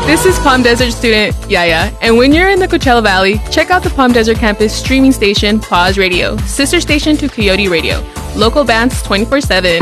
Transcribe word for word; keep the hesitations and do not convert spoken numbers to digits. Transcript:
This is Palm Desert student Yaya, and when you're in the Coachella Valley, check out the Palm Desert campus streaming station Pause Radio, sister station to Coyote Radio. Local bands twenty-four seven.